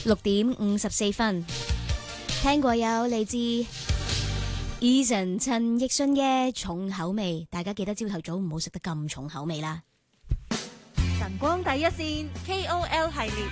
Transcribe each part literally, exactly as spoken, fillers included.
六點五十四分，聽過有嚟自 Eason 陳奕迅嘅重口味，大家記得朝頭早唔好食得咁重口味啦。 晨光第一線 K O L 系列，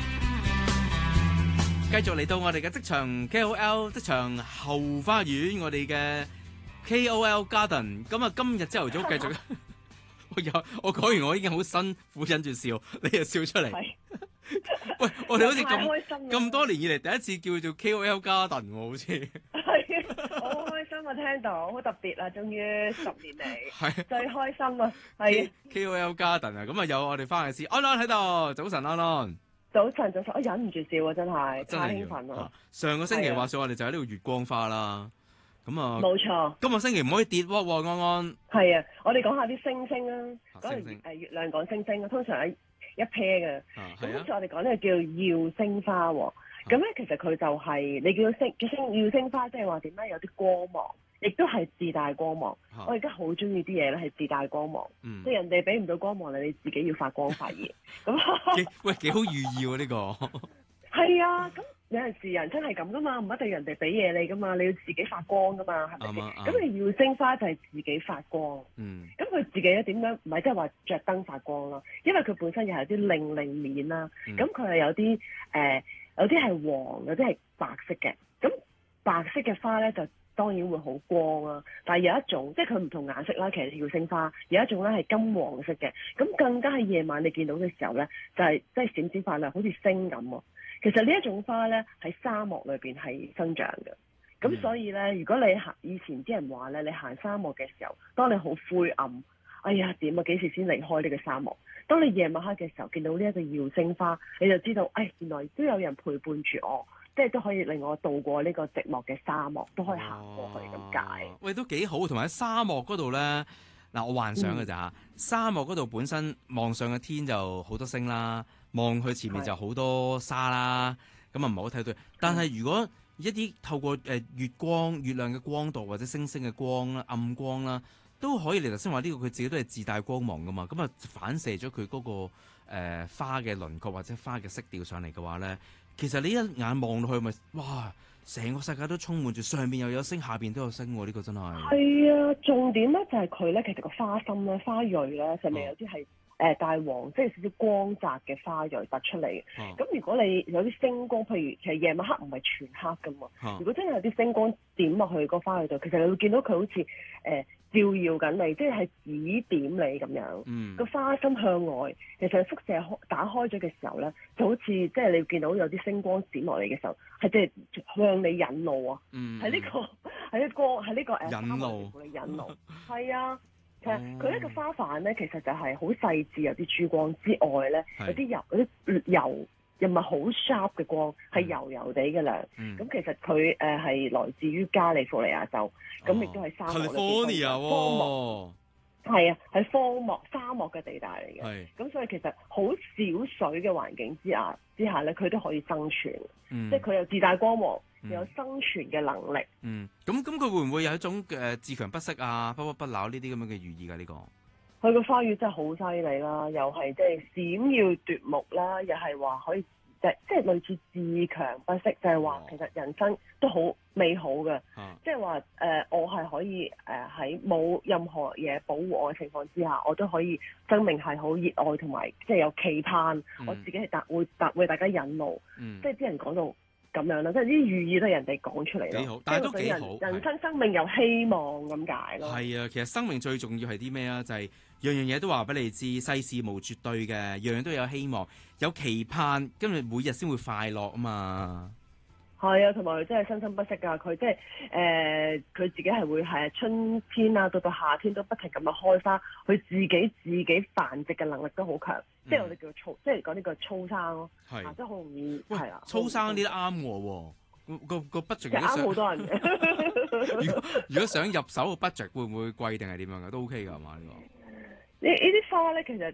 繼續嚟到我哋嘅職場 K O L 職場後花園，我哋嘅 K O L Garden。咁啊，今日朝頭早繼續，我有我講完，我已經好辛苦忍住笑，你又笑出嚟。喂，我哋好似咁咁多年以嚟第一次叫做 K O L Garden 喎，好似係好開心啊！聽到好特別啊，終於十年嚟係最開心啊！係 K O L Garden 啊，咁啊有我哋翻去師安安喺度，早晨安安。 早晨早晨，我忍唔住笑啊！真係太興奮啦！ 上個星期話說我哋就喺呢個月光花啦，咁啊冇錯。 今個星期唔可以跌喎，安安。 係啊，我哋講下啲星星啊，講星星誒月亮講星星啊，通常喺一 pair 嘅。咁好似我哋講呢個叫耀星花喎。咁咧其實佢就係、是、你叫星叫星耀星花，即係話點咧？有啲光芒，亦都係自帶光芒。啊、我而家好中意啲嘢咧，係自帶光芒，嗯、即係人哋俾唔到光芒你，你自己要發光發熱。咁喂幾好寓意喎呢個。係啊，咁有陣時人真係咁噶嘛，唔一定人哋俾嘢你噶嘛，你要自己發光噶嘛，係咪先？咁你耀星花就係自己發光。嗯。咁佢自己咧點樣？唔係即係話着燈發光咯，因為佢本身又係啲令令面啦。咁佢係有啲誒。呃有啲係黃，有啲係白色嘅。咁白色嘅花咧就當然會好光啦、啊。但係有一種即係佢唔同顏色啦，其實耀星花有一種咧係金黃色嘅。咁更加喺夜晚你見到嘅時候咧，就係即係閃閃發亮，好似星咁喎。其實呢一種花咧喺沙漠裏邊係生長嘅。咁所以咧，如果你行以前啲人話咧，你行沙漠嘅時候，當你好灰暗，哎呀點啊幾時先離開呢個沙漠？當你夜晚黑嘅時候見到呢一個耀星花，你就知道，哎，原來都有人陪伴住我，即係都可以令我渡過呢個寂寞嘅沙漠，都可以行過去咁解。 喂，都幾好，同埋喺沙漠嗰度咧，嗱我幻想嘅咋、嗯、沙漠嗰度本身望上嘅天就好多星啦，望去前面就好多沙啦，咁啊唔係好睇到。但係如果一啲透過誒月光、月亮嘅光度或者星星嘅光啦、暗光啦。都可以，你頭先話呢個佢自己都係自帶光芒噶嘛，咁啊反射咗佢嗰個、呃、花嘅輪廓或者花嘅色調上嚟嘅話咧，其實你一眼望落去咪哇，成個世界都充滿住，上邊又有星，下邊都有星喎，呢、呢個真係。係啊，重點咧就係佢咧，其實個花心咧、花蕊咧，上面有啲係誒帶黃，即係少少光澤嘅花蕊突出嚟嘅。咁、啊、如果你有啲星光，譬如其實夜晚黑唔係全黑噶嘛，啊、如果真係有啲星光點落去個花蕊度，其實你會見到佢好似誒。呃照耀緊你，即係指點你咁樣。個、嗯、花心向外，其實輻射開打開咗嘅時候咧，就好似即係你見到有啲星光閃落嚟嘅時候，係即係向你引路啊！喺呢、嗯這個喺呢個喺呢個誒引路， 引路係啊！其實佢呢個花瓣咧，其實就係好細緻，有啲珠光之外咧，有啲油，有啲油。又唔係好 sharp 嘅光，係油油地嘅亮。咁、嗯、其實佢誒係來自於加利福尼亞州，咁亦都係沙漠嘅地帶。荒漠係啊，係荒漠沙漠嘅地帶嚟嘅。咁所以其實好少水嘅環境之下之下咧，佢都可以生存。嗯、即係佢有自帶光芒，又、嗯、有生存嘅能力。 嗯，咁咁佢會唔會有一種誒、呃、自強不息啊、不屈不撓呢啲咁樣嘅寓意㗎？呢、這個佢個花語真係好犀利啦，又係即係閃耀奪目啦，又係話可以即係即係類似自強不息，就係、是、話其實人生都好美好嘅，即係話誒我係可以誒喺冇任何嘢保護我嘅情況之下，我都可以生命係好熱愛同埋即係有期盼，嗯、我自己係達會達為大家引路，嗯、即係啲人講到。咁樣啦，即係啲寓意都係人哋講出嚟咯。 幾好，但係都幾好。 人生生命有希望咁解咯。 係啊，其實生命最重要係啲咩啊？就係、是、樣樣嘢都話俾你知，世事無絕對嘅，樣樣都有希望，有期盼，跟住每日先會快樂啊嘛。 係啊，同埋佢真係生生不息㗎。佢即係誒，佢、呃、自己係會係春天啊，到到夏天都不停咁樣開花。佢自己自己繁殖嘅能力都好強，嗯、即係我哋叫粗，即係講呢個粗生咯。係是、啊，即係好容易係啊。 粗生呢啲啱我喎，個個 budget 啱好多人如果如果想入手個 budget 會唔會貴定係點樣嘅？都 OK 㗎係嘛呢個？ 呢呢啲花咧，其實